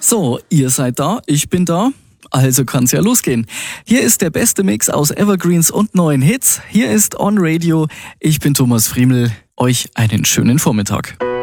So, ihr seid da, ich bin da, also kann's ja losgehen. Hier ist der beste Mix aus Evergreens und neuen Hits. Hier ist On Radio. Ich bin Thomas Friemel. Euch einen schönen Vormittag.